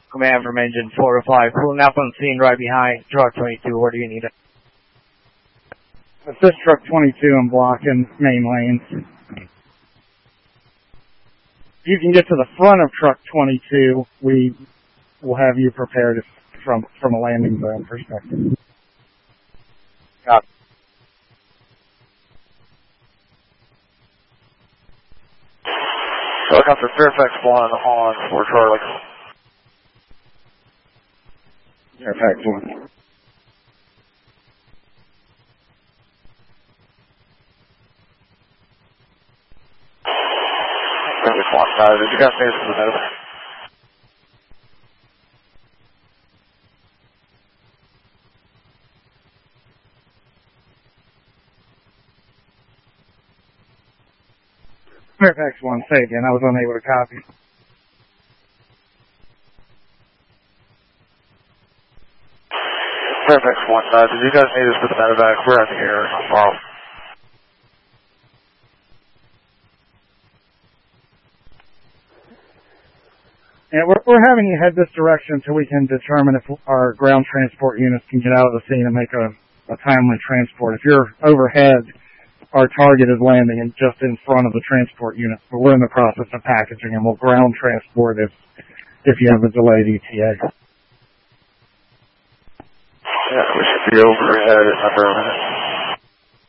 Command from engine 4 to 5. Pulling up on scene right behind truck 22. Where do you need it? Assist truck 22 and blocking main lanes. If you can get to the front of truck 22, we will have you prepared from a landing zone perspective. Got it. Helicopter Fairfax 1 on for Charlie. Fairfax 1. Did you guys finish the note? Fairfax 1, say again. I was unable to copy. Fairfax 1, did you guys need us for the medevac? We're out here, not far off. Yeah, we're having you head this direction until we can determine if our ground transport units can get out of the scene and make a timely transport. If you're overhead, our target is landing just in front of the transport unit. But we're in the process of packaging, and we'll ground transport if you have a delayed ETA. Yeah, we should be overhead in under a minute.